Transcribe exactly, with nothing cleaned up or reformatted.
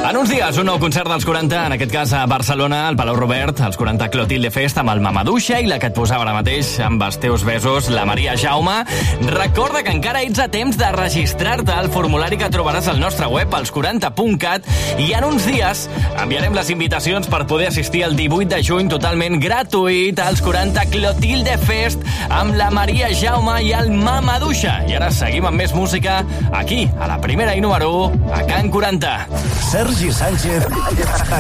En uns dies, un nou concert dels quaranta, en aquest cas a Barcelona, al Palau Robert, els quaranta Clotilde Fest, amb el Mamaduixa i la que et posava ara mateix, amb els teus besos, la Maria Jaume. Recorda que encara ets a temps de registrar-te al formulari que trobaràs al nostre web, als quaranta punt cat, i en uns dies enviarem les invitacions per poder assistir el divuit de juny totalment gratuït als quaranta Clotilde Fest amb la Maria Jaume i el Mamaduixa. I ara seguim amb més música aquí, a la primera i número u, a Can quaranta. Sergi Sánchez